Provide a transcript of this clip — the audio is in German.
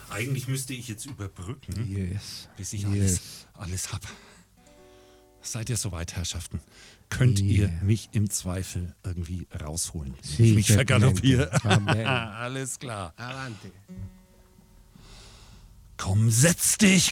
Eigentlich müsste ich jetzt überbrücken, Yes. bis ich alles habe. Seid ihr soweit, Herrschaften? Könnt ihr mich im Zweifel irgendwie rausholen, wenn ich mich vergaloppiere? Alles klar. Adelante. Komm, setz dich,